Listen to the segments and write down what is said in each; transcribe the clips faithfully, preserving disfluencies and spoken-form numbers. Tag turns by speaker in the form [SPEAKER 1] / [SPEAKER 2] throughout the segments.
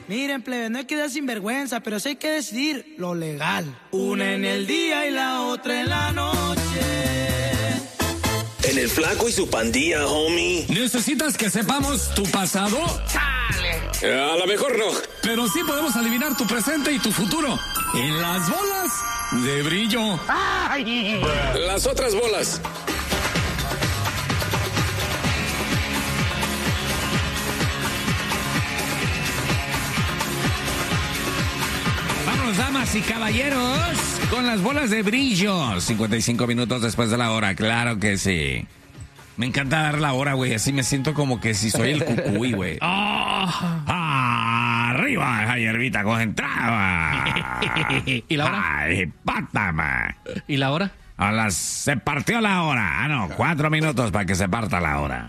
[SPEAKER 1] Miren, plebe, no hay que dar sinvergüenza, pero sí hay que decidir lo legal. Una en el día y la otra en la noche.
[SPEAKER 2] En el Flaco y su pandilla, homie.
[SPEAKER 3] ¿Necesitas que sepamos tu pasado?
[SPEAKER 2] ¡Chale! A lo mejor no.
[SPEAKER 3] Pero sí podemos adivinar tu presente y tu futuro. En las bolas de brillo.
[SPEAKER 2] ¡Ay! Las otras bolas.
[SPEAKER 4] Vámonos, damas y caballeros, con las bolas de brillo. cincuenta y cinco minutos después de la hora, claro que sí. Me encanta dar la hora, güey. Así me siento como que si soy el cucuy, güey. Oh. Arriba esa hierbita concentrada.
[SPEAKER 5] ¿Y la hora?
[SPEAKER 4] Ay, pátama.
[SPEAKER 5] ¿Y la hora?
[SPEAKER 4] A las... Se partió la hora. Ah, no, cuatro minutos para que se parta la hora.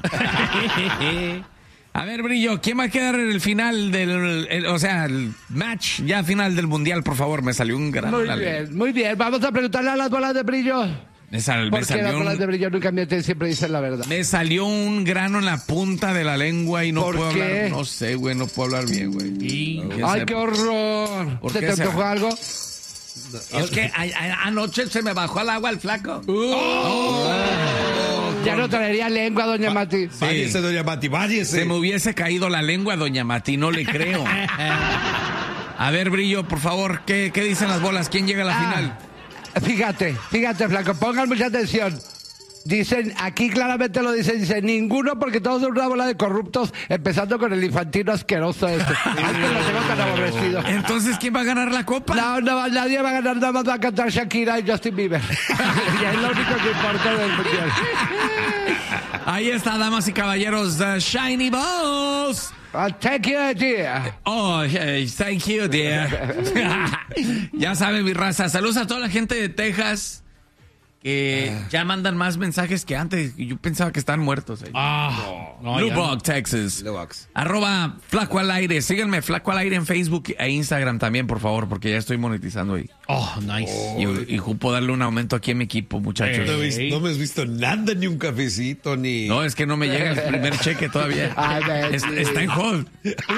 [SPEAKER 4] A ver, Brillo, ¿quién va a quedar en el final del... el, o sea, el match ya final del Mundial, por favor? Me salió un gran...
[SPEAKER 6] Muy bien, muy bien. Vamos a preguntarle a las bolas de brillo.
[SPEAKER 4] Me sal,
[SPEAKER 6] Porque
[SPEAKER 4] me salió
[SPEAKER 6] las bolas
[SPEAKER 4] un,
[SPEAKER 6] de brillo nunca mienten, siempre dicen la verdad.
[SPEAKER 4] Me salió un grano en la punta de la lengua y no
[SPEAKER 6] ¿Por
[SPEAKER 4] puedo
[SPEAKER 6] qué?
[SPEAKER 4] hablar. No sé, güey, no puedo hablar bien, güey.
[SPEAKER 5] Y...
[SPEAKER 6] ¡Ay, qué horror!
[SPEAKER 4] ¿Por
[SPEAKER 6] ¿Se
[SPEAKER 4] qué
[SPEAKER 6] te
[SPEAKER 4] será?
[SPEAKER 6] antojó algo?
[SPEAKER 4] Es que a, a, anoche se me bajó al agua el flaco.
[SPEAKER 6] Uh, oh. Oh. Ya no traería lengua, doña Mati.
[SPEAKER 4] Sí.
[SPEAKER 7] Váyese, doña Mati, váyese.
[SPEAKER 4] Se me hubiese caído la lengua, doña Mati, no le creo. A ver, Brillo, por favor, ¿qué, qué dicen las bolas? ¿Quién llega a la
[SPEAKER 6] Ah.
[SPEAKER 4] final?
[SPEAKER 6] Fíjate, fíjate, flaco, pongan mucha atención. Dicen, aquí claramente lo dicen, dice, ninguno porque todos son una bola de corruptos, empezando con el infantino asqueroso este. Antes lo tengo tan aborrecido.
[SPEAKER 4] Entonces, ¿quién va a ganar la copa?
[SPEAKER 6] No, no, nadie va a ganar, nada más va a cantar Shakira y Justin Bieber. Y es lo único que importa del mundial.
[SPEAKER 4] Ahí está, damas y caballeros, The Shiny Balls.
[SPEAKER 6] Uh, thank you, dear.
[SPEAKER 4] Oh, hey, thank you, dear. Ya saben, mi raza. Saludos a toda la gente de Texas que ah. ya mandan más mensajes que antes. Yo pensaba que estaban muertos. Eh.
[SPEAKER 5] Ah, no,
[SPEAKER 4] Lubbock, Texas.
[SPEAKER 7] Lubbock.
[SPEAKER 4] Arroba Flaco al Aire. Síganme, Flaco al Aire en Facebook e Instagram también, por favor, porque ya estoy monetizando ahí.
[SPEAKER 5] Oh, nice.
[SPEAKER 4] Y, y ocupo darle un aumento aquí a mi equipo, muchachos.
[SPEAKER 7] No, he visto, no me has visto nada, ni un cafecito, ni...
[SPEAKER 4] No, es que no me llega el primer cheque todavía. Es, está en hold.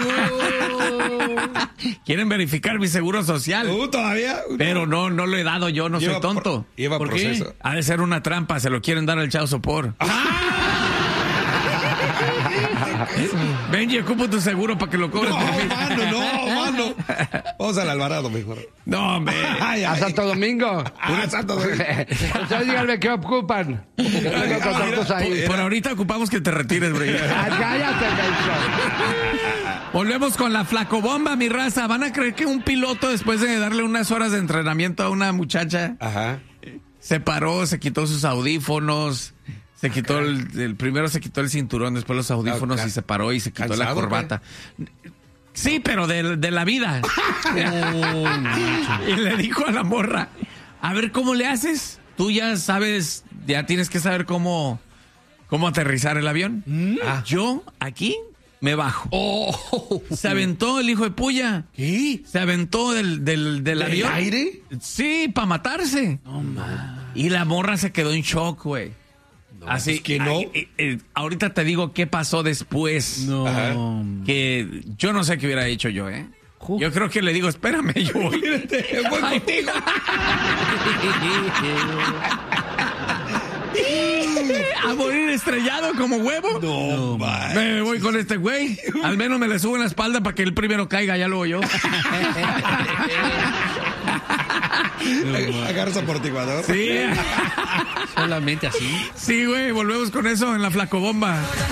[SPEAKER 4] Quieren verificar mi seguro social.
[SPEAKER 7] Uh, ¿Todavía? Uh,
[SPEAKER 4] Pero no, no lo he dado yo, no
[SPEAKER 7] lleva
[SPEAKER 4] soy tonto.
[SPEAKER 7] Pro, lleva
[SPEAKER 4] ¿Por
[SPEAKER 7] proceso.
[SPEAKER 4] qué? Ha de ser una trampa, se lo quieren dar al Chao Sopor. Benji, ocupo tu seguro para que lo cobres.
[SPEAKER 7] No,
[SPEAKER 4] por mí.
[SPEAKER 7] mano, no, mano. Vamos al Alvarado mejor.
[SPEAKER 4] No, hombre.
[SPEAKER 7] Ay,
[SPEAKER 6] A
[SPEAKER 7] ay.
[SPEAKER 6] Santo Domingo.
[SPEAKER 7] Ah, Santo Domingo.
[SPEAKER 6] Ustedes díganme qué ocupan. Tengo contactos ahí.
[SPEAKER 4] Por ahorita ocupamos que te retires, bro.
[SPEAKER 6] Ah, cállate, menso.
[SPEAKER 4] Volvemos con la flacobomba, mi raza. ¿Van a creer que un piloto, después de darle unas horas de entrenamiento a una muchacha,
[SPEAKER 7] Ajá.
[SPEAKER 4] se paró, se quitó sus audífonos, se quitó el, el primero se quitó el cinturón, después los audífonos
[SPEAKER 7] Okay.
[SPEAKER 4] y se paró y se quitó la
[SPEAKER 7] ¿Cansado,
[SPEAKER 4] corbata? Sí, pero de, de la vida. Y le dijo a la morra, a ver cómo le haces. Tú ya sabes, ya tienes que saber cómo, cómo aterrizar el avión. ¿Mm? Ah. Yo aquí me bajo.
[SPEAKER 5] Oh.
[SPEAKER 4] Se aventó el hijo de puya.
[SPEAKER 7] ¿Qué?
[SPEAKER 4] Se aventó del, del, del
[SPEAKER 7] ¿Del
[SPEAKER 4] avión.
[SPEAKER 7] aire?
[SPEAKER 4] Sí, para matarse.
[SPEAKER 5] No, man.
[SPEAKER 4] Y la morra se quedó en shock, güey.
[SPEAKER 7] No,
[SPEAKER 4] Así
[SPEAKER 7] pues que no.
[SPEAKER 4] ay, eh, eh, ahorita te digo qué pasó después.
[SPEAKER 5] No.
[SPEAKER 7] Ajá.
[SPEAKER 4] Que yo no sé qué hubiera hecho yo, ¿eh? Yo creo que le digo, espérame, yo voy.
[SPEAKER 7] Voy contigo.
[SPEAKER 4] A morir estrellado como huevo.
[SPEAKER 7] No, man.
[SPEAKER 4] Me voy con este güey. Al menos me le subo en la espalda para que el primero caiga, ya luego yo.
[SPEAKER 7] Agarras amortiguador.
[SPEAKER 4] Sí.
[SPEAKER 5] Solamente así.
[SPEAKER 4] Sí, güey, volvemos con eso en la flacobomba.